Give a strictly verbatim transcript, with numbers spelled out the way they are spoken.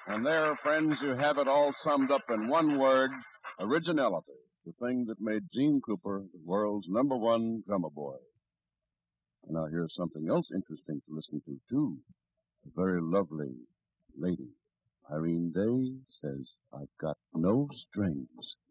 And there, friends, you have it all summed up in one word, originality, the thing that made Gene Krupa the world's number one drummer boy. And now here's something else interesting to listen to, too. A very lovely lady, Irene Day, says, I've got no strings.